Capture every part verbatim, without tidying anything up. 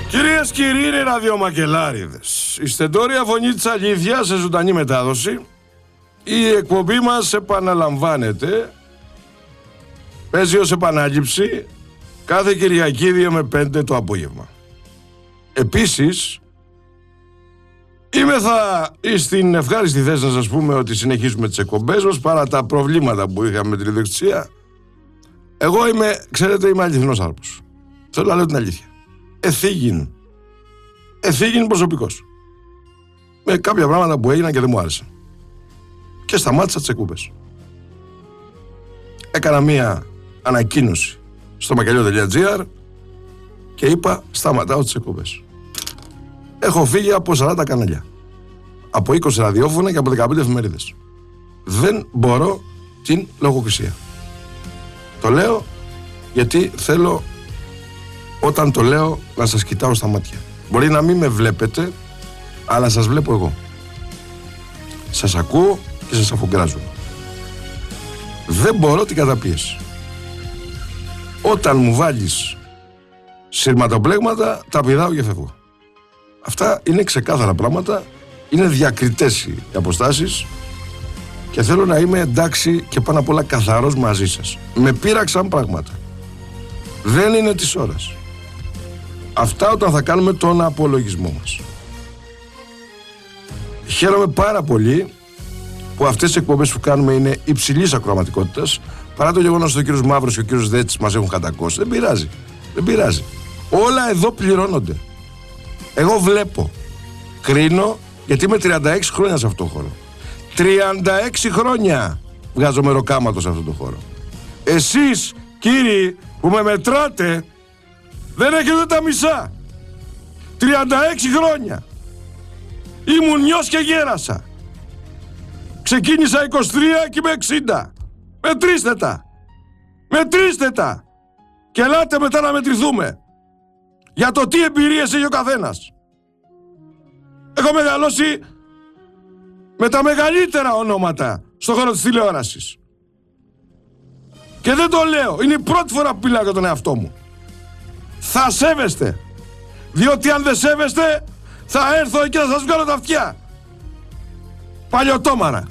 Κυρίες και κύριοι, είναι ραδιομακελάριδες. Η στεντόρια φωνή της αλήθειας σε ζωντανή μετάδοση. Η εκπομπή μας επαναλαμβάνεται. Παίζει ως επανάληψη κάθε Κυριακή δύο με πέντε το απόγευμα. Επίσης, είμαι θα στην ευχάριστη θέση να σας πούμε ότι συνεχίζουμε τις εκπομπές μας παρά τα προβλήματα που είχαμε με την ιδιοκτησία. Εγώ είμαι, ξέρετε, είμαι αληθινός άνθρωπος. Θέλω να λέω την αλήθεια. Εθίγην. Εθίγην προσωπικός. Με κάποια πράγματα που έγιναν και δεν μου άρεσαν. Και σταμάτησα τις εκπομπές. Έκανα μία ανακοίνωση στο μακελιό τελεία τζι άρ και είπα σταματάω τις εκπομπές. Έχω φύγει από σαράντα κανάλια. Από είκοσι ραδιόφωνα και από δεκαπέντε εφημερίδες. Δεν μπορώ την λογοκρισία. Το λέω γιατί θέλω όταν το λέω να σας κοιτάω στα μάτια. Μπορεί να μην με βλέπετε, αλλά σας βλέπω εγώ. Σας ακούω και σας αφογκράζω. Δεν μπορώ την καταπίεση. Όταν μου βάλεις σειρματοπλέγματα, τα πηδάω και φεύγω. Αυτά είναι ξεκάθαρα πράγματα, είναι διακριτές οι αποστάσεις και θέλω να είμαι εντάξει και πάνω απ' όλα καθαρός μαζί σας. Με πείραξαν πράγματα. Δεν είναι της ώρας. Αυτά όταν θα κάνουμε τον απολογισμό μας. Χαίρομαι πάρα πολύ που αυτές οι εκπομπές που κάνουμε είναι υψηλής ακροαματικότητας, παρά το γεγονός ότι ο κύριος Μαύρος και ο κύριος Δέτης μας έχουν κατακώσει. Δεν πειράζει. Δεν πειράζει. Όλα εδώ πληρώνονται. Εγώ βλέπω, κρίνω, γιατί είμαι τριάντα έξι χρόνια σε αυτόν τον χώρο. τριάντα έξι χρόνια βγάζω μεροκάματο σε αυτόν τον χώρο. Εσείς, κύριοι, που με μετράτε, δεν έχετε τα μισά. τριάντα έξι χρόνια. Ήμουν νιός και γέρασα. Ξεκίνησα είκοσι τρία και είμαι εξήντα. Μετρήστε τα. Μετρήστε τα. Και ελάτε μετά να μετρηθούμε. Για το τι εμπειρίες έχει ο καθένας. Έχω μεγαλώσει με τα μεγαλύτερα ονόματα στον χώρο της τηλεόρασης. Και δεν το λέω. Είναι η πρώτη φορά που μιλάω για τον εαυτό μου. Θα σέβεστε. Διότι αν δεν σέβεστε, θα έρθω και θα σας βγάλω τα αυτιά. Παλιωτόμαρα.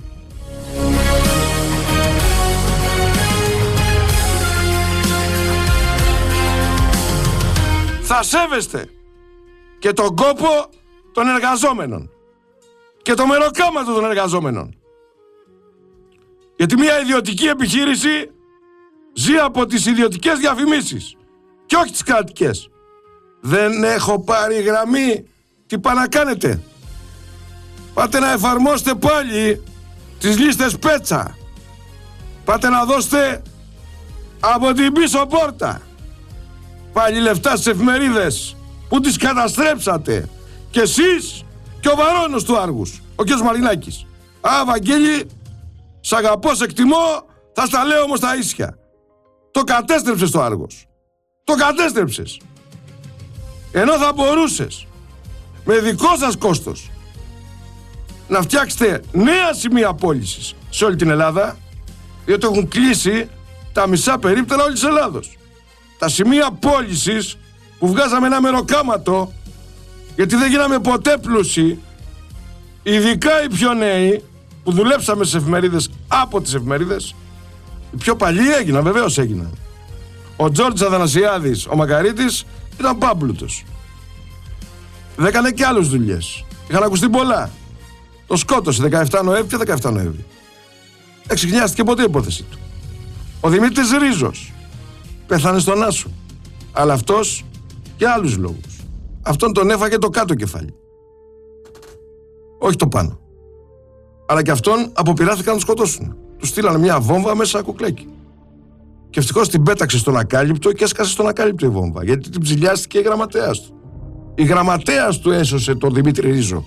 Θα σέβεστε και τον κόπο των εργαζόμενων και το μεροκάματο των εργαζόμενων. Γιατί μια ιδιωτική επιχείρηση ζει από τις ιδιωτικές διαφημίσεις και όχι τις κρατικές. Δεν έχω πάρει γραμμή. Τι πάνε να κάνετε? Πάτε να εφαρμόσετε πάλι τις λίστες πέτσα. Πάτε να δώσετε από την πίσω πόρτα πάλι λεφτά στις εφημερίδες που τις καταστρέψατε. Και εσείς και ο βαρώνος του Άργους, ο κ. Μαρινάκης. Α, Βαγγέλη, σ' αγαπώ, σ' εκτιμώ, θα στα λέω όμως τα ίσια. Το κατέστρεψες το Άργος. Το κατέστρεψες. Ενώ θα μπορούσες με δικό σας κόστος να φτιάξετε νέα σημεία πώλησης σε όλη την Ελλάδα, διότι έχουν κλείσει τα μισά περίπτερα όλης της Ελλάδος. Τα σημεία πώλησης που βγάζαμε ένα μεροκάματο, γιατί δεν γίναμε ποτέ πλούσιοι, ειδικά οι πιο νέοι που δουλέψαμε στις εφημερίδες, από τις εφημερίδες, οι πιο παλιοί έγιναν, βεβαίως έγιναν. Ο Τζόρτζ Αθανασιάδης, ο Μακαρίτης, ήταν πάμπλουτος. Δεν έκανε και άλλες δουλειές. Είχαν ακουστεί πολλά. Το σκότωσε δεκαεφτά Νοέμβρη και δεκαεφτά Νοέμβρη. Δεν ξεχνιάστηκε ποτέ η υπόθεση του. Ο Δημήτρης Ρίζος πέθανε στον Άσο. Αλλά αυτός για άλλους λόγους. Αυτόν τον έφαγε το κάτω κεφάλι. Όχι το πάνω. Αλλά και αυτόν αποπειράθηκαν να τον σκοτώσουν. Του στείλανε μια βόμβα μέσα κουκλέκι. Και ευτυχώς την πέταξε στον ακάλυπτο και έσκασε στον ακάλυπτο η βόμβα. Γιατί την ψηλιάστηκε η γραμματέας του. Η γραμματέας του έσωσε τον Δημήτρη Ρίζο.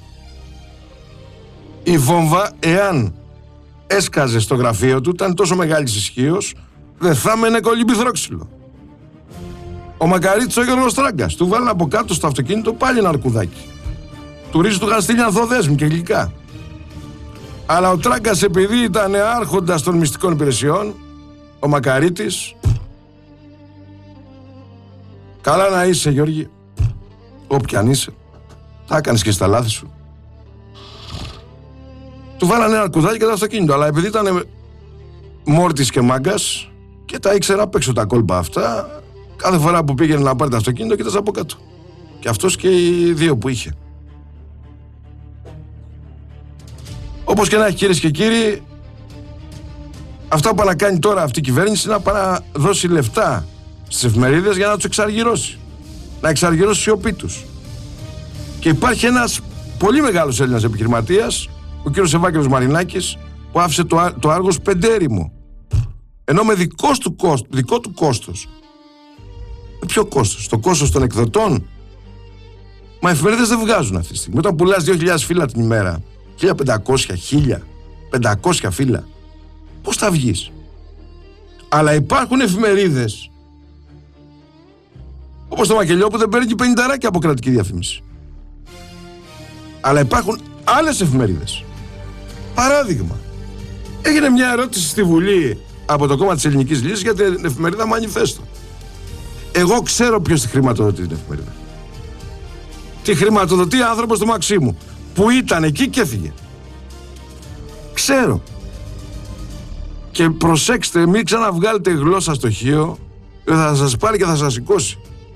Η βόμβα, εάν έσκαζε στο γραφείο του, ήταν τόσο μεγάλης ισχύως, δεν θα έμενε κολυμπηθρόξυλο. Ο Μακαρίτης ο Γιώργος Τράγκας, του βάλανε από κάτω στο αυτοκίνητο πάλι ένα αρκουδάκι. Του Ρίζου του είχαν στείλει ανθοδέσμη και γλυκά. Αλλά ο Τράγκας, επειδή ήταν άρχοντας των μυστικών υπηρεσιών, ο Μακαρίτης, καλά να είσαι, Γιώργη, Όποια αν είσαι, θα έκανες και στα λάθη σου. Του βάλανε ένα κουδάκι και το αυτοκίνητο, αλλά επειδή ήταν μόρτης και μάγκας και τα ήξερα απ' έξω τα κόλπα αυτά, κάθε φορά που πήγαινε να πάρει το αυτοκίνητο κοίταζε από κάτω. Και αυτός και οι δύο που είχε. Όπως και να έχει, κυρίες και κύριοι, αυτά που πάει να κάνει τώρα αυτή η κυβέρνηση είναι να πάει να δώσει λεφτά στις εφημερίδες για να τους εξαργυρώσει. Να εξαργυρώσει τη σιωπή τους. Και υπάρχει ένας πολύ μεγάλος Έλληνας επιχειρηματίας, ο κύριος Ευάγγελος Μαρινάκης, που άφησε το, το Άργος πεντέριμο. Ενώ με δικός του κόστος, δικό του κόστος. Με ποιο κόστος? Το κόστος των εκδοτών. Μα οι εφημερίδες δεν βγάζουν αυτή τη στιγμή. Όταν πουλάς δύο χιλιάδες φύλλα την ημέρα, χίλια πεντακόσια, χίλια πεντακόσια φύλλα, πώς θα βγεις? Αλλά υπάρχουν εφημερίδες όπως το Μακελιό που δεν παίρνει και πενηνταράκια από κρατική διαφήμιση. Αλλά υπάρχουν άλλες εφημερίδες. Παράδειγμα, έγινε μια ερώτηση στη Βουλή από το κόμμα της Ελληνικής Λύσης για την εφημερίδα Μανιφέστο. Εγώ ξέρω ποιος τη χρηματοδοτεί την εφημερίδα. Τη χρηματοδοτεί άνθρωπος του Μαξίμου, που ήταν εκεί και έφυγε. Ξέρω. Και προσέξτε, μην ξαναβγάλετε γλώσσα στο χείο, θα σας πάρει και θα σας σηκώσει.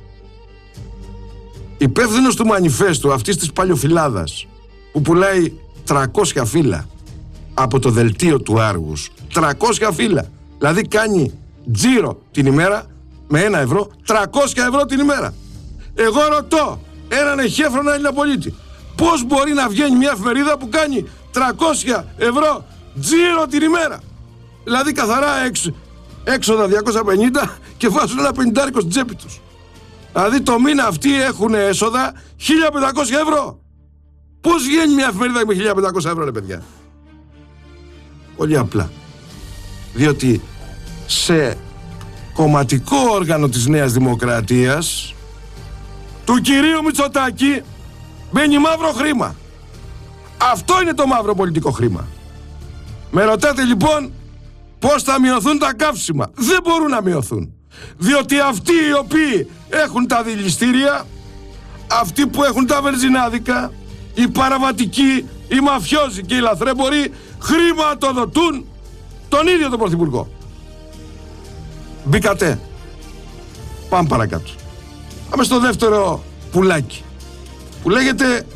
Υπεύθυνος του Μανιφέστου, αυτής της παλιοφυλάδας, που πουλάει τριακόσια φύλλα από το δελτίο του Άργους, τριακόσια φύλλα, δηλαδή κάνει τζίρο την ημέρα με ένα ευρώ, τριακόσια ευρώ την ημέρα. Εγώ ρωτώ έναν εχέφρονα Έλληνα πολίτη, πώς μπορεί να βγαίνει μια εφημερίδα που κάνει τριακόσια ευρώ τζίρο την ημέρα? Δηλαδή καθαρά έξ, έξοδα διακόσια πενήντα και βάζουν ένα πενηντάρικο στην τσέπη τους. Δηλαδή το μήνα αυτοί έχουν έσοδα χίλια πεντακόσια ευρώ. Πώς βγαίνει μια εφημερίδα με χίλια πεντακόσια ευρώ, ρε παιδιά? Πολύ απλά. Διότι σε κομματικό όργανο της Νέας Δημοκρατίας του κυρίου Μητσοτάκη μπαίνει μαύρο χρήμα. Αυτό είναι το μαύρο πολιτικό χρήμα. Με ρωτάτε λοιπόν πώς θα μειωθούν τα καύσιμα? Δεν μπορούν να μειωθούν. Διότι αυτοί οι οποίοι έχουν τα δηληστήρια, αυτοί που έχουν τα βενζινάδικα, οι παραβατικοί, οι μαφιόζοι και οι λαθρέμποροι χρηματοδοτούν τον ίδιο τον Πρωθυπουργό. Μπήκατε. Πάμε παρακάτω. Πάμε στο δεύτερο πουλάκι, που λέγεται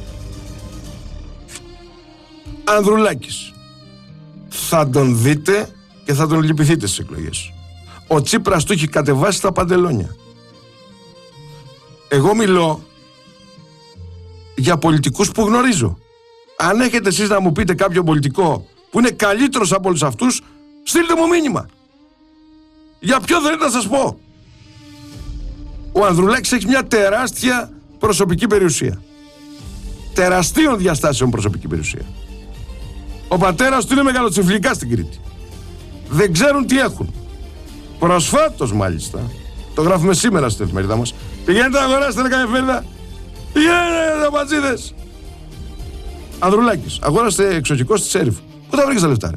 Ανδρουλάκης. Θα τον δείτε και θα τον λυπηθείτε στις εκλογές. Ο Τσίπρας του έχει κατεβάσει τα παντελόνια. Εγώ μιλώ για πολιτικούς που γνωρίζω. Αν έχετε εσείς να μου πείτε κάποιο πολιτικό που είναι καλύτερος από όλους αυτούς, στείλτε μου μήνυμα. Για ποιο δεν θα σας πω. Ο Ανδρουλάκης έχει μια τεράστια προσωπική περιουσία. Τεραστίων διαστάσεων προσωπική περιουσία. Ο πατέρας του είναι μεγαλοτσιφλικά στην Κρήτη. Δεν ξέρουν τι έχουν. Προσφάτως μάλιστα, το γράφουμε σήμερα στην εφημερίδα μας, πηγαίνετε να αγοράσετε να κάνετε εφημερίδα. Πηγαίνετε τα πατσίδες. Ανδρουλάκης, αγόραστε εξοχικό στη Σέριφ. Πού τα βρήκες τα λεφτά, ρε?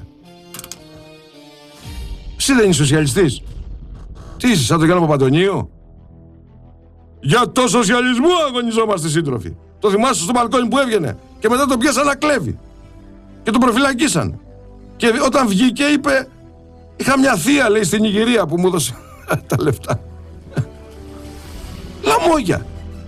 Εσύ δεν είσαι σοσιαλιστής? Τι είσαι, σαν τον Γιάννη Παπαντονίου? Για το σοσιαλισμό αγωνιζόμαστε, σύντροφοι. Το θυμάσαι στο μπαλκόνι που έβγαινε και μετά τον πιάσαν να κλέβει και τον προφυλακίσαν. Και όταν βγήκε είπε, είχα μια θεία, λέει, στην Ιγυρία που μου έδωσε τα λεφτά. Λαμόγια.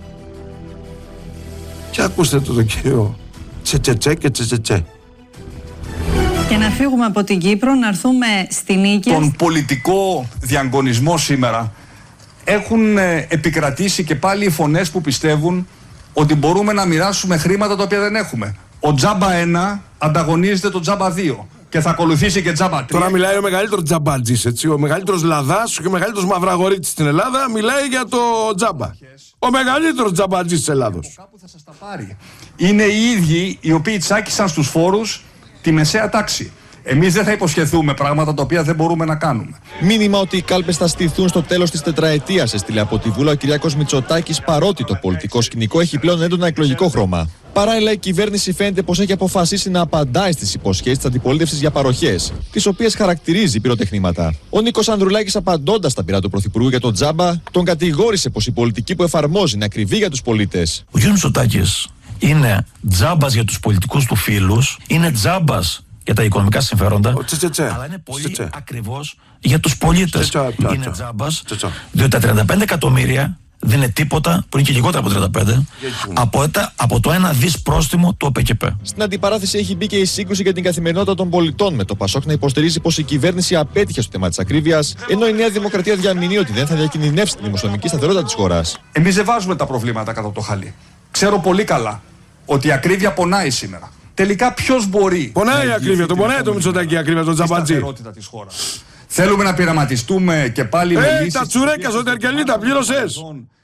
Και ακούστε το τον κύριο Τσετσετσέ και Τσετσετσέ. Και να φύγουμε από την Κύπρο, να έρθουμε στη Νίκη. Τον πολιτικό διαγωνισμό σήμερα έχουν επικρατήσει και πάλι οι φωνές που πιστεύουν ότι μπορούμε να μοιράσουμε χρήματα τα οποία δεν έχουμε. Ο Τζάμπα ένα ανταγωνίζεται το Τζάμπα δύο και θα ακολουθήσει και Τζάμπα τρία. Τώρα μιλάει ο μεγαλύτερος τζαμπάτζης, έτσι. Ο μεγαλύτερος λαδάς και ο μεγαλύτερος μαυραγορίτης στην Ελλάδα μιλάει για το Τζάμπα. Ο μεγαλύτερος τζαμπάτζης της Ελλάδος. Κάπου θα σας τα πάρει. Είναι οι ίδιοι οι οποίοι τσάκισαν στους φόρους τη μεσαία τάξη. Εμείς δεν θα υποσχεθούμε πράγματα τα οποία δεν μπορούμε να κάνουμε. Μήνυμα ότι οι κάλπες θα στηθούν στο τέλος της τετραετίας έστειλε από τη Βούλα ο Κυριάκος Μητσοτάκης, παρότι το πολιτικό σκηνικό έχει πλέον έντονα εκλογικό χρώμα. Παράλληλα, η κυβέρνηση φαίνεται πως έχει αποφασίσει να απαντάει στις υποσχέσεις της αντιπολίτευσης για παροχές, τις οποίες χαρακτηρίζει πυροτεχνήματα. Ο Νίκος Ανδρουλάκης, απαντώντας στα πειρά του Πρωθυπουργού για τον τζάμπα, τον κατηγόρησε πως η πολιτική που εφαρμόζει είναι ακριβή για τους πολίτες. Ο κ. Μητσοτάκης είναι τζάμπας για τους πολιτικούς του φίλους, είναι τζάμπας για τα οικονομικά συμφέροντα, τσε, τσε, τσε. αλλά είναι πολύ τσε, τσε. ακριβώς για τους πολίτες. Τσε, τσε, είναι τσε. τζάμπας, Τσε, τσε. διότι τα τριάντα πέντε εκατομμύρια δεν είναι τίποτα, που είναι και λιγότερα από τριάντα πέντε, από, τα, από το ένα δις πρόστιμο του ΟΠΕΚΕΠ. Στην αντιπαράθεση έχει μπει και η σύγκρουση για την καθημερινότητα των πολιτών, με το Πασόκ να υποστηρίζει πως η κυβέρνηση απέτυχε στο θέμα της ακρίβειας, ενώ η Νέα Δημοκρατία διαμηνεί ότι δεν θα διακινδυνεύσει τη δημοσιονομική σταθερότητα της χώρας. Εμείς δεν βάζουμε τα προβλήματα κάτω από το χαλί. Ξέρω πολύ καλά ότι η ακρίβεια πονάει σήμερα. Τελικά ποιος μπορεί. Πονάει η ακρίβεια, τον πονάει το Μητσοτάκη η ακρίβεια, τον τζαμπατζή. Σταθερότητα της χώρας. Θέλουμε να πειραματιστούμε και πάλι με Ε, λύσεις τα τσουρέκια στο Τερκελί τα πλήρωσες.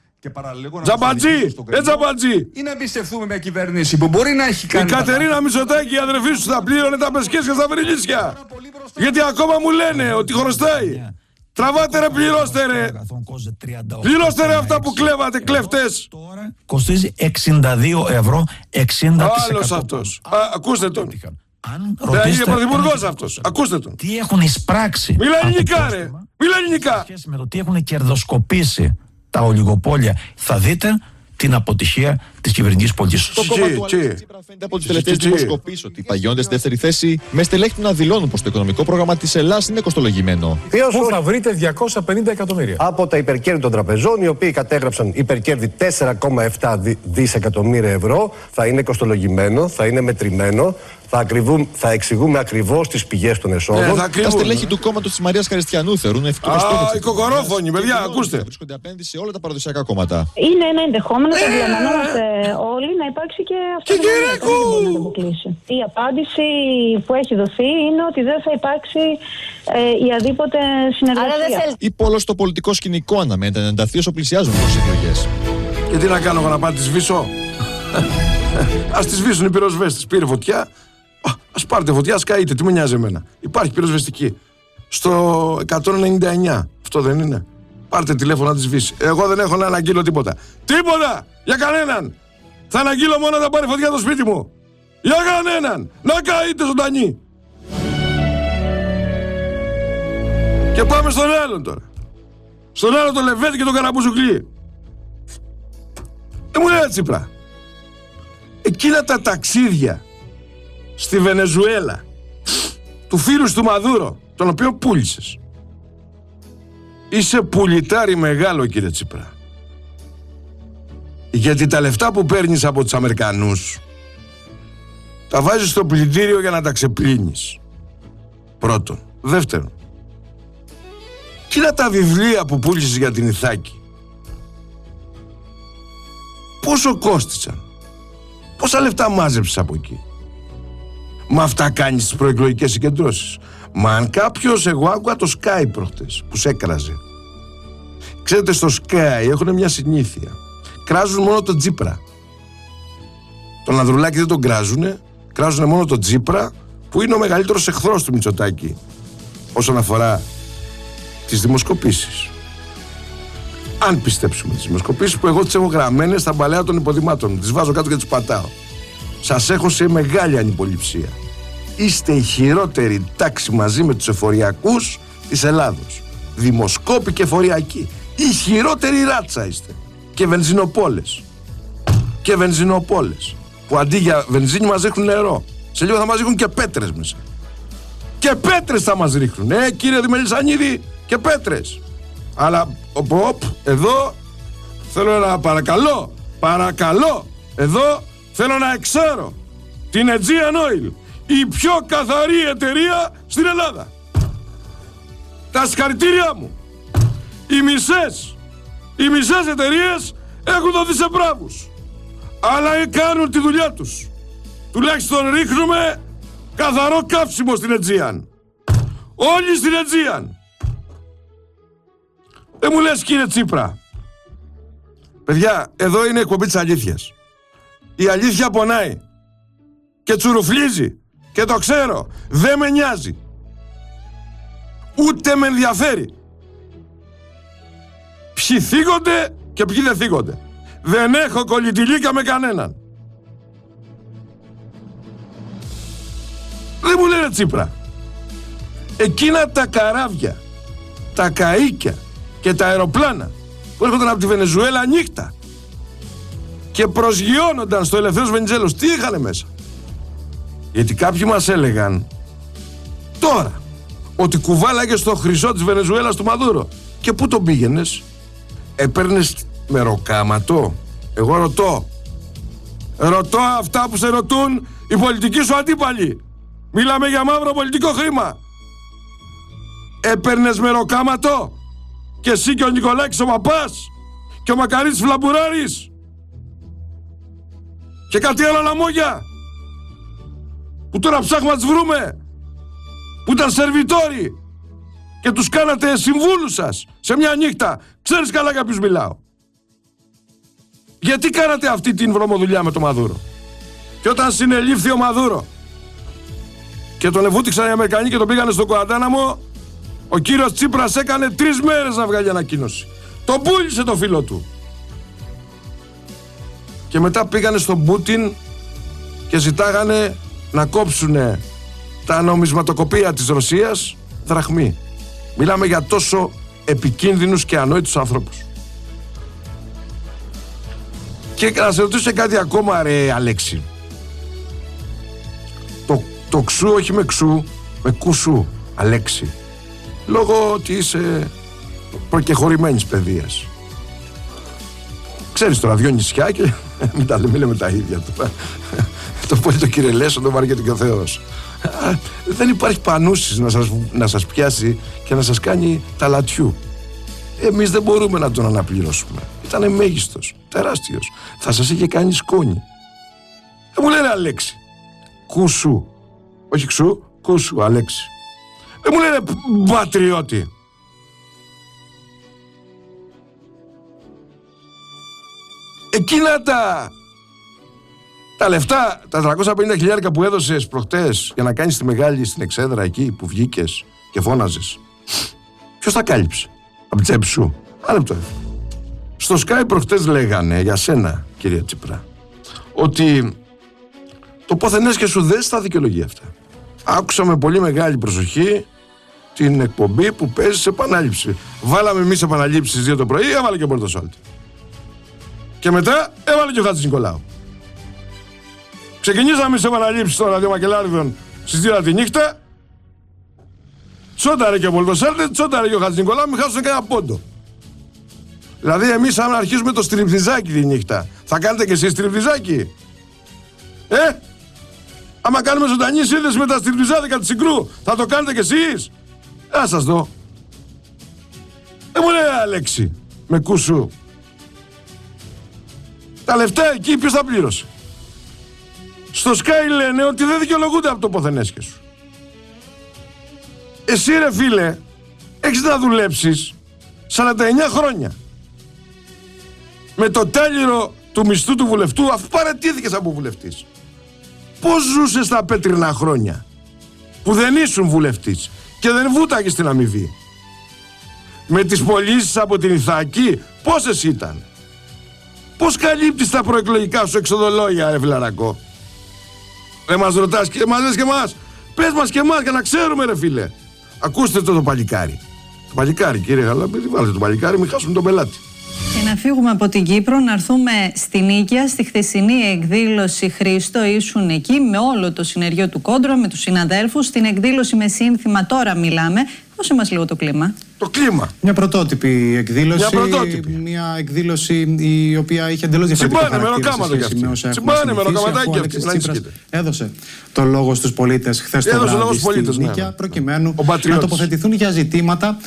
Τζαμπατζή, ε τζαμπατζή. Ή να εμπιστευτούμε μια κυβέρνηση που μπορεί να έχει Η κάνει. Κατερίνα Μητσοτάκη, η αδερφή σου, θα πλήρωνε τα πεσκέσια στα βρυλίσια. Γιατί ακόμα μου λένε ότι χρωστάει. Τραβάτε ρε, πληρώστε ρε. Πληρώστε ρε αυτά που κλέβατε, κλέφτες. Τώρα κοστίζει εξήντα δύο ευρώ, εξήντα τοις εκατό. Άλλος αυτός. Α, ακούστε τον. Αν Θα είναι ρωτήσετε πρωθυπουργός αυτός. Ακούστε τον. τι έχουν εισπράξει Μιλά από ελληνικά ρε. πρόστιμα, Μιλά ελληνικά. σε σχέση με το τι έχουν κερδοσκοπήσει τα ολιγοπόλια, θα δείτε την αποτυχία της κυβερνητικής πολιτικής. Το κόμμα του τσι. Αλέξη Τσίπρα φαίνεται από τις Τσι, τελευταίες τσι, τσι. δημοσκοπήσεις ότι παγιώνται στη δεύτερη θέση, με στελέχη του να δηλώνουν πως το οικονομικό πρόγραμμα της Ελλάδας είναι κοστολογημένο. Πού θα βρείτε διακόσια πενήντα εκατομμύρια. Από τα υπερκέρδη των τραπεζών, οι οποίοι κατέγραψαν υπερκέρδη τέσσερα κόμμα επτά δισεκατομμύρια ευρώ, θα είναι κοστολογημένο, θα είναι μετρημένο, θα, ακριβούν, θα εξηγούμε ακριβώς τις πηγές των εσόδων. Ναι, θα Τα κρύβουν. στελέχη του κόμματος της Μαρίας Χαριστιανού θεωρούν εφικτό στόχο. Α, οι κοκορόφωνοι, παιδιά, ακούστε. Βρίσκονται απέναντι σε όλα τα παραδοσιακά κόμματα. Είναι ένα ενδεχόμενο, το αντιλαμβανόμαστε όλοι, να υπάρξει και αυτό. Κικυρίκου! Η απάντηση που έχει δοθεί είναι ότι δεν θα υπάρξει ε, η αδίποτε συνεργασία. Η πόλος στο πολιτικό σκηνικό αναμένεται να ενταθεί όσο πλησιάζουν προς τις εκλογές. Και τι να κάνω εγώ, να πάω να τη σβήσω. Ας τη σβήσουν οι πυροσβέστες. Πήρε φωτιά. Α, ας πάρετε φωτιά, σκαείτε. Τι με νοιάζει εμένα. Υπάρχει πυροσβεστική. Στο εκατόν ενενήντα εννιά. Αυτό δεν είναι. Πάρτε τηλέφωνο να τη σβήσει. Εγώ δεν έχω να αναγγείλω τίποτα. Τίποτα! Για κανέναν! Θα αναγγείλω μόνο να πάρει φωτιά το σπίτι μου. Για κανέναν! Να καείτε ζωντανή! Και πάμε στον άλλον τώρα. Στον άλλο τον Λεβέντη και τον Καραμπουζουκλή. Δεν μου λέει Τσίπρα. Εκείνα τα ταξίδια στη Βενεζουέλα του φίλου του Μαδούρο, τον οποίο πούλησες. Είσαι πουλιτάρι μεγάλο, κύριε Τσίπρα. Γιατί τα λεφτά που παίρνεις από τους Αμερικανούς τα βάζεις στο πλυντήριο για να τα ξεπλύνεις. Πρώτον. Δεύτερον, κοίτα τα βιβλία που πούλησες για την Ιθάκη. Πόσο κόστησαν? Πόσα λεφτά μάζεψες από εκεί? Μα αυτά κάνεις τις προεκλογικές συγκεντρώσεις. Μα αν κάποιος, εγώ άκουγα το Sky προχτές που σε έκραζε. Ξέρετε, στο Sky έχουν μια συνήθεια. Κράζουν μόνο τον Τσίπρα. Τον Ανδρουλάκη δεν τον κράζουνε. Κράζουνε μόνο τον Τσίπρα, που είναι ο μεγαλύτερος εχθρός του Μητσοτάκη όσον αφορά τις δημοσκοπήσεις. Αν πιστέψουμε τις δημοσκοπήσεις, που εγώ τις έχω γραμμένες στα παλαιά των υποδημάτων, τις βάζω κάτω και τις πατάω. Σας έχω σε μεγάλη ανυποληψία. Είστε η χειρότερη τάξη μαζί με τους εφοριακούς της Ελλάδος. Δημοσκόποι και εφοριακοί. Η χειρότερη ράτσα είστε. Και βενζινοπόλες. Και βενζινοπόλες. Που αντί για βενζίνη μας ρίχνουν νερό. Σε λίγο θα μας ρίχνουν και πέτρες μέσα. Και πέτρες θα μας ρίχνουν. Ε, κύριε Δημελισσανίδη, και πέτρες. Αλλά, οπ, οπ, εδώ θέλω να παρακαλώ, παρακαλώ, εδώ θέλω να εξάρω την Aegean Oil, η πιο καθαρή εταιρεία στην Ελλάδα. Τα συγχαρητήριά μου. Οι μισές, οι μισές εταιρείες έχουν δοθεί σε μπράβους. Αλλά κάνουν τη δουλειά τους. Τουλάχιστον ρίχνουμε καθαρό καύσιμο στην Aegean. Όλοι στην Aegean. Δεν μου λες, κύριε Τσίπρα. Παιδιά, εδώ είναι η εκπομπή της αλήθειας. Η αλήθεια πονάει. Και τσουρουφλίζει. Και το ξέρω. Δεν με νοιάζει. Ούτε με ενδιαφέρει. Ποιοι θίγονται και ποιοι δεν θίγονται. Δεν έχω κολλητηλίκα με κανέναν. Δεν μου λένε Τσίπρα. Εκείνα τα καράβια, τα καΐκια και τα αεροπλάνα που έρχονταν από τη Βενεζουέλα νύχτα και προσγειώνονταν στο Ελευθέρος Βενιζέλος, τι είχανε μέσα? Γιατί κάποιοι μας έλεγαν τώρα ότι κουβάλαγε στο χρυσό της Βενεζουέλας του Μαδούρο. Και πού τον πήγαινες? Έπαιρνες μεροκάματο? Εγώ ρωτώ. Ρωτώ αυτά που σε ρωτούν οι πολιτικοί σου αντίπαλοι. Μιλάμε για μαύρο πολιτικό χρήμα. Έπαιρνες μεροκάματο? Και εσύ και ο Νικολάκης ο Παπάς και ο Μακαρίτης Φλαμπουράρης και κάτι άλλο λαμόγια που τώρα ψάχνουμε να τις βρούμε, που ήταν σερβιτόροι και τους κάνατε συμβούλους σας σε μια νύχτα. Ξέρεις καλά για ποιους μιλάω. Γιατί κάνατε αυτή την βρωμοδουλειά με το Μαδούρο? Και όταν συνελήφθη ο Μαδούρο και τον εβούτυξαν οι Αμερικανοί και τον πήγανε στο Κουαντάναμο, ο κύριος Τσίπρας έκανε τρεις μέρες να βγάλει ανακοίνωση. Τον πούλησε το φίλο του. Και μετά πήγανε στον Πούτιν και ζητάγανε να κόψουνε τα νομισματοκοπία της Ρωσίας δραχμή. Μιλάμε για τόσο επικίνδυνους και ανόητους ανθρώπους. Και να σε ρωτήσω κάτι ακόμα, ρε Αλέξη. Το, το ξού όχι με ξού, με κουσού, Αλέξη. Λόγω ότι είσαι προκεχωρημένης παιδείας. Ξέρεις τώρα, δυο νησιά και μην τα λέμε, λέμε τα ίδια τώρα. Το πολύ το κυρελέσο, το βαριέται και ο Θεός. Δεν υπάρχει πανούσης να σας, να σας πιάσει και να σας κάνει τα λατιού. Εμείς δεν μπορούμε να τον αναπληρώσουμε. Ήτανε μέγιστος, τεράστιος. Θα σας είχε κάνει σκόνη. Δεν μου λένε Αλέξη. Κουσού. Όχι ξού, κουσού, Αλέξη. Δεν μου λένε πατριώτη. Εκείνα τα τα λεφτά, τα τριακόσια πενήντα χιλιάρικα που έδωσες προχτές για να κάνεις τη μεγάλη στην Εξέδρα εκεί που βγήκες και φώναζες, ποιος τα κάλυψε? Από τσέπη σου? Ένα λεπτό. Στο Sky προχτές λέγανε για σένα, κυρία Τσίπρα, ότι το πόθενές σου δεν στα δικαιολογεί αυτά. Άκουσα με πολύ μεγάλη προσοχή την εκπομπή που παίζει σε επανάληψη. Βάλαμε εμείς επαναλήψεις στις δύο το πρωί, έβαλε και ο Πορτοσάλτη. Και μετά έβαλε και ο Χάτζης Νικολάου. Ξεκινήσαμε σε επαναλήψεις των ραδιομακελάριδων στις δύο τη νύχτα. Τσόταρε και ο Πορτοσάλτη, τσόταρε και ο Χάτζης Νικολάου, μην χάσουν κανένα πόντο. Δηλαδή εμείς αν αρχίσουμε το στριπτιζάκι τη νύχτα, θα κάνετε και εσείς στριπτιζάκι? Ε? Άμα κάνουμε ζωντανή σύνδεση με τα στριπτιζάδικα της Συγκρού, θα το κάνετε κι εσείς? Να σας δω. Δεν μου λέει Αλέξη, με κούσου. Τα λεφτά εκεί ποιος τα πλήρωσε? Στο Sky λένε ότι δεν δικαιολογούνται από το ποθενέσχε σου. Εσύ ρε φίλε, έχεις να δουλέψεις σαράντα εννιά χρόνια με το τέλειρο του μισθού του βουλευτού, αφού παραιτήθηκες από βουλευτής. Πώς ζούσες τα πέτρινα χρόνια που δεν ήσουν βουλευτής και δεν βούταγες την αμοιβή? Με τις πωλήσεις από την Ιθάκη πόσες ήταν? Πώς καλύπτεις τα προεκλογικά σου εξοδολόγια, ρε φιλαρακό? Δεν μας ρωτάς και μας λες και εμάς? Πες μας και εμάς για να ξέρουμε, ρε φίλε. Ακούστε το το παλικάρι. Το παλικάρι, κύριε Γαλάμπη, βάλτε το παλικάρι, μην χάσουμε τον πελάτη. Και να φύγουμε από την Κύπρο, να έρθουμε στην Νίκαια, στη χθεσινή εκδήλωση Χρήστο. Ήσουν εκεί με όλο το συνεργείο του Κόντρο, με τους συναδέλφους. Στην εκδήλωση με σύνθημα «Τώρα μιλάμε». Δώσε μας λίγο το κλίμα. Το κλίμα. Μια πρωτότυπη εκδήλωση. Μια, πρωτότυπη. Μια εκδήλωση η οποία είχε εντελώς διαφορετικό χαρακτήρα σε σχέση με όσα έχουμε συνηθίσει. Ο Αλέξης Τσίπρας έδωσε το λόγο στους πολίτες χθες το βράδυ στην Νίκαια, προκειμένου να τοποθετηθούν για ζητήματα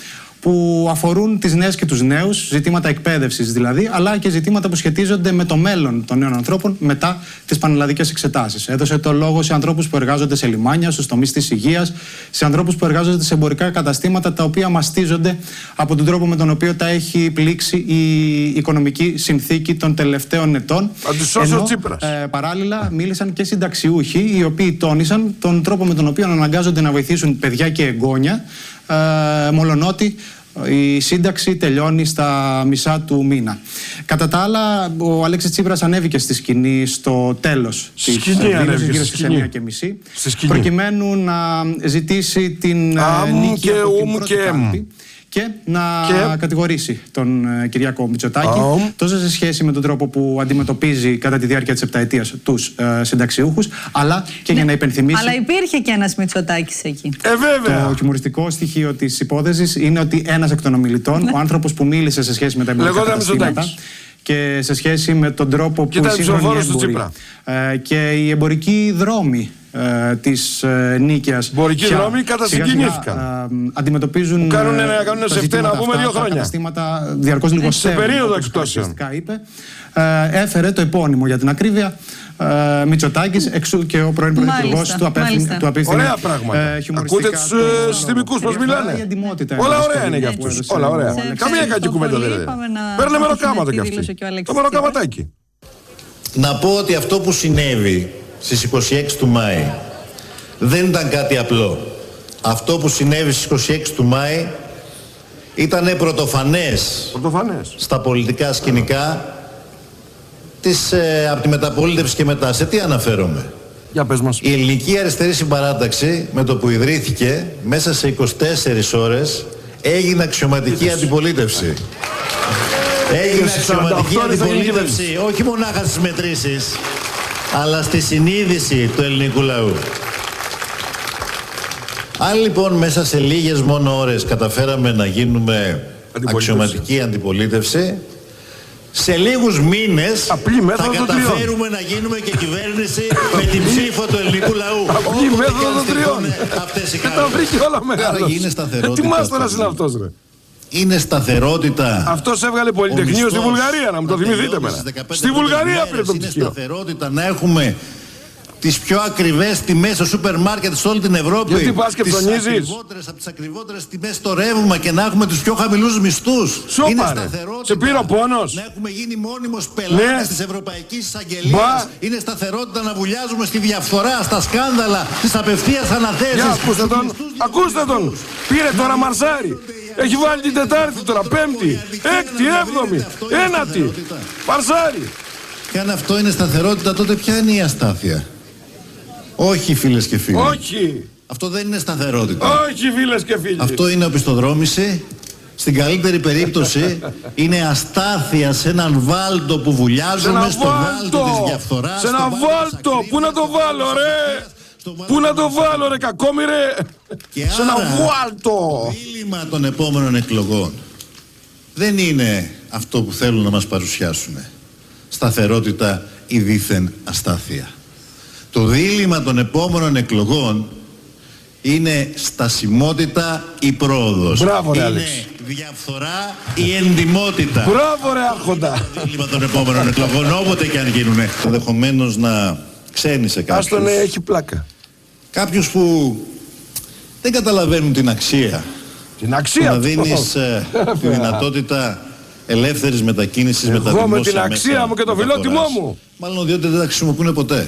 που αφορούν τις νέες και τους νέους, ζητήματα εκπαίδευσης δηλαδή, αλλά και ζητήματα που σχετίζονται με το μέλλον των νέων ανθρώπων μετά τις πανελλαδικές εξετάσεις. Έδωσε το λόγο σε ανθρώπους που εργάζονται σε λιμάνια, στους τομείς της υγείας, σε ανθρώπους που εργάζονται σε εμπορικά καταστήματα, τα οποία μαστίζονται από τον τρόπο με τον οποίο τα έχει πλήξει η οικονομική συνθήκη των τελευταίων ετών. Ενώ, ε, παράλληλα μίλησαν και συνταξιούχοι, οι οποίοι τόνισαν τον τρόπο με τον οποίο αναγκάζονται να βοηθήσουν παιδιά και εγγόνια, ε, μολονότι η σύνταξη τελειώνει στα μισά του μήνα. Κατά τα άλλα, ο Αλέξης Τσίπρας ανέβηκε στη σκηνή στο τέλος της εκδήλωσης, γύρω στις εννιά και μισή, προκειμένου να ζητήσει την Α, νίκη και από την ου, πρώτη και κάλπη και να και... κατηγορήσει τον ε, Κυριάκο Μητσοτάκη oh. τόσο σε σχέση με τον τρόπο που αντιμετωπίζει κατά τη διάρκεια της επταετίας τους ε, συνταξιούχους, αλλά και ναι, για να υπενθυμίσει... Αλλά υπήρχε και ένας Μητσοτάκης εκεί. Ε, βέβαια. Το χιουμοριστικό στοιχείο της υπόθεσης είναι ότι ένας εκ των ομιλητών, ο άνθρωπος που μίλησε σε σχέση με τα εμπορικά καταστήματα και σε σχέση με τον τρόπο που οι σύγχρονοι έμποροι ε, και οι εμπορικοί δρόμοι ε, της ε, Νίκαιας εμπορικοί δρόμοι κατασυγκινήθηκαν. Ε, αντιμετωπίζουν κάνουν, ε, κάνουν σε φταίει να πούμε δύο χρόνια. Τα καταστήματα διαρκώς λιγοστεύουν. Σε περίοδο εκπτώσεων. Ε, έφερε το επώνυμο για την ακρίβεια ε, Μητσοτάκης, εξού και ο πρώην Πρωθυπουργός του απίθυνε. Ωραία πράγματα. Ε, ακούτε τους ε, συστημικούς πώς μιλάνε. Όλα ωραία είναι για αυτούς. Όλα ωραία. Καμία κακή κουβέντα δεν είναι. Παίρνε μεροκάματα κι αυτοί. Το μεροκαματάκι. Να πω ότι αυτό που συνέβη στις είκοσι έξι του Μάη δεν ήταν κάτι απλό. Αυτό που συνέβη στις είκοσι έξι του Μάη ήταν πρωτοφανές, πρωτοφανές. στα πολιτικά σκηνικά της, ε, από τη μεταπολίτευση και μετά. Σε τι αναφέρομαι? Για πες μας. Η Ελληνική Αριστερή Συμπαράταξη, με το που ιδρύθηκε, μέσα σε είκοσι τέσσερις ώρες έγινε αξιωματική αντιπολίτευση. Έγινε αξιωματική αντιπολίτευση όχι μονάχα στις μετρήσεις, αλλά στη συνείδηση του ελληνικού λαού. Αν λοιπόν μέσα σε λίγες μόνο ώρες καταφέραμε να γίνουμε αξιωματική αντιπολίτευση, σε λίγους μήνες θα καταφέρουμε να γίνουμε και κυβέρνηση με την ψήφο του ελληνικού λαού. Απλή μέθοδο των τριών. Και τα βρήκε όλα μεγάλος. Είναι σταθερότητα. Τι μάστορας είναι αυτός, ρε? Είναι σταθερότητα. Αυτός έβγαλε πολυτεχνείο στη Βουλγαρία, να μου το θυμηθείτε μένα. Στη Βουλγαρία πήρε το πτυχίο. Είναι σταθερότητα να έχουμε τις πιο ακριβές τιμές στο σούπερ μάρκετ σε όλη την Ευρώπη. Γιατί πας και ψωνίζεις? Ακριβότερες, από τις ακριβότερες τιμές στο ρεύμα και να έχουμε τους πιο χαμηλούς μισθούς. Σοπα, είναι ρε. σταθερότητα. Σε πήρε ο πόνος. Να έχουμε γίνει μόνιμος πελάτης ναι. της Ευρωπαϊκής Εισαγγελίας. Είναι σταθερότητα να βουλιάζουμε στη διαφθορά, στα σκάνδαλα, στις απευθείας αναθέσεις. Για ακούστε τον, ακούστε τον. Πήρε τώρα Μαρσάρι. Έχει βάλει την Τετάρτη τώρα, Πέμπτη, Έκτη, Έβδομη, Ένατη. Μαρσάρι. Και αν αυτό είναι σταθερότητα, τότε ποια είναι η αστάθεια? Όχι, φίλες και φίλοι. Όχι. Αυτό δεν είναι σταθερότητα. Όχι, φίλες και φίλοι. Αυτό είναι οπισθοδρόμηση. Στην καλύτερη περίπτωση είναι αστάθεια σε έναν βάλτο που βουλιάζουμε, στο βάλτο της διαφθοράς. Σε ένα βάλτο. Πού να το βάλω, ρε? Πού να το βάλω, ρε κακόμοιρε? Σε ένα βάλτο. Το δίλημμα των επόμενων εκλογών δεν είναι αυτό που θέλουν να μας παρουσιάσουν. Σταθερότητα ή δίθεν αστάθεια. Το δίλημμα των επόμενων εκλογών είναι στασιμότητα ή πρόοδος. Μπράβο, ρε, είναι Άλεξ. διαφθορά ή εντιμότητα. Μπράβο, ρε Άρχοντα. Το δίλημμα των επόμενων εκλογών, όποτε και αν γίνουνε. Ενδεχομένως να ξένησε κάποιους. Άστον, ναι, έχει πλάκα. Κάποιους που δεν καταλαβαίνουν την αξία. Την αξία να δίνεις ε, τη δυνατότητα ελεύθερης μετακίνησης με τα δημόσια μέσα. Εγώ με την αξία μου και το φιλότιμό μου. Μάλλον διότι δεν τα χρησιμοποιούν ποτέ.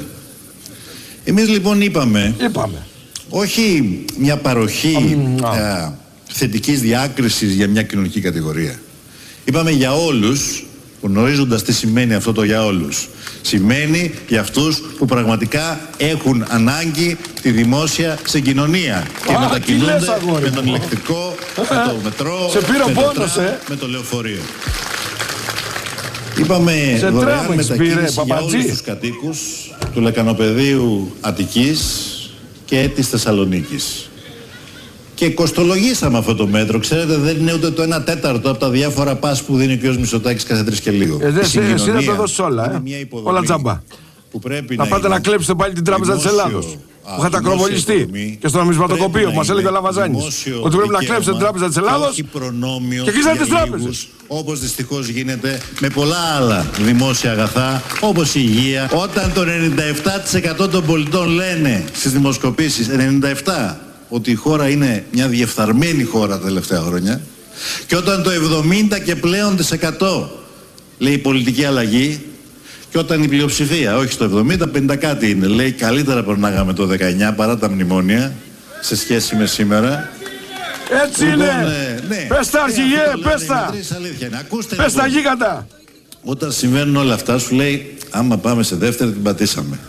Εμείς λοιπόν είπαμε, είπαμε. όχι μια παροχή ε, θετικής διάκρισης για μια κοινωνική κατηγορία. Είπαμε για όλους, γνωρίζοντας τι σημαίνει αυτό το για όλους. Σημαίνει για αυτούς που πραγματικά έχουν ανάγκη τη δημόσια συγκοινωνία και Α, μετακινούνται με τον ηλεκτρικό, με το μετρό, σε πήρε με, το πόνος, τραμ, ε. με το λεωφορείο. Είπαμε σε δωρεάν μετακίνηση πήρε, για όλους τους κατοίκους του Λεκανοπεδίου Αττικής και της Θεσσαλονίκης. Και κοστολογήσαμε αυτό το μέτρο. Ξέρετε, δεν είναι ούτε το ένα τέταρτο από τα διάφορα πας που δίνει ο κ. Μητσοτάκης κάθε τρεις και λίγο. Ε, εσύ δεν το δώσεις όλα, ε. Όλα τζάμπα. Που πρέπει να, να πάτε να κλέψετε πάλι την Τράπεζα της Ελλάδος. που είχατε ακροβολιστεί και στο νομισματοκοπείο που μας έλεγε ο Λαβαζάνης ότι πρέπει να κλέψετε την Τράπεζα της Ελλάδος και κλείσατε τις τράπεζες. Όπως δυστυχώς γίνεται με πολλά άλλα δημόσια αγαθά, όπως η υγεία. Όταν το ενενήντα επτά τοις εκατό των πολιτών λένε στις δημοσκοπήσεις, ενενήντα επτά τοις εκατό, ότι η χώρα είναι μια διεφθαρμένη χώρα τα τελευταία χρόνια, και όταν το εβδομήντα και πλέον τοις εκατό λέει πολιτική αλλαγή, και όταν η πλειοψηφία, όχι στο εβδομήντα, πενήντα κάτι είναι, λέει καλύτερα περνάγαμε το δεκαεννιά παρά τα μνημόνια σε σχέση με σήμερα. Έτσι λοιπόν, είναι! Ε, ναι. Πες τα αρχηγέ, πες τα! Πες τα γίγαντα! Όταν συμβαίνουν όλα αυτά σου λέει, άμα πάμε σε δεύτερη την πατήσαμε.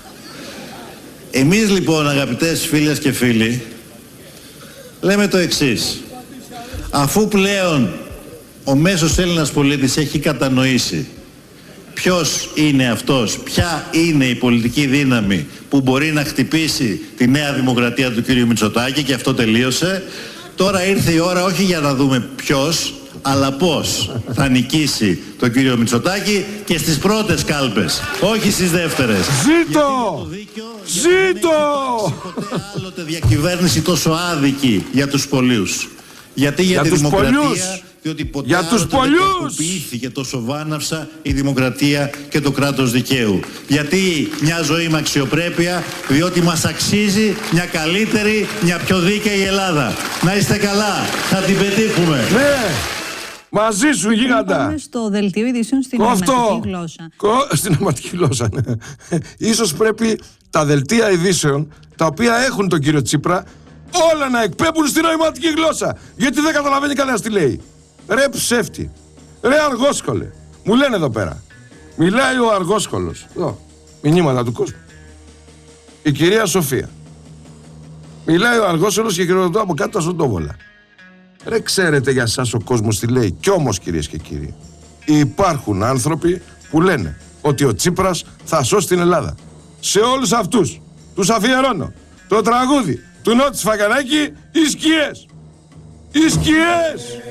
Εμείς λοιπόν, αγαπητές φίλες και φίλοι, λέμε το εξής. Αφού πλέον ο μέσος Έλληνας πολίτης έχει κατανοήσει ποιος είναι αυτός, ποια είναι η πολιτική δύναμη που μπορεί να χτυπήσει τη νέα δημοκρατία του κ. Μητσοτάκη, και αυτό τελείωσε, τώρα ήρθε η ώρα όχι για να δούμε ποιος, αλλά πώς θα νικήσει τον κύριο Μητσοτάκη και στις πρώτες κάλπες, όχι στις δεύτερες. Ζήτω! Ζήτω! Ποτέ άλλοτε διακυβέρνηση τόσο άδικη για τους πολίους. Γιατί για, για τη δημοκρατία, πολιούς. Διότι ποτέ για τους πολιούς ποιήθηκε τόσο βάναυσα η δημοκρατία και το κράτος δικαίου. Γιατί μια ζωή με αξιοπρέπεια, διότι μας αξίζει μια καλύτερη, μια πιο δίκαιη Ελλάδα. Να είστε καλά, θα την πετύχουμε. Ναι, μαζί σου γίγαντα. Πάμε στο δελτίο ειδήσεων στην νοηματική γλώσσα. Κο... Στην νοηματική γλώσσα, ναι. Ίσως πρέπει τα δελτία ειδήσεων, τα οποία έχουν τον κύριο Τσίπρα, όλα να εκπέμπουν στην νοηματική γλώσσα. Γιατί δεν καταλαβαίνει κανένας τι λέει. Ρε ψεύτη, ρε αργόσκολε. Μου λένε εδώ πέρα. Μιλάει ο αργόσκολος. Εδώ, μηνύματα του κόσμου. Η κυρία Σοφία. Μιλάει ο αργόσκολος και χειροκροτώ από κάτω τα σωτόβολα. Ρε ξέρετε για σας ο κόσμος τι λέει. Κι όμως, κυρίες και κύριοι, υπάρχουν άνθρωποι που λένε ότι ο Τσίπρας θα σώσει την Ελλάδα. Σε όλους αυτούς τους αφιερώνω το τραγούδι του Νότι Σφακιανάκη, οι σκιές. Οι σκιές!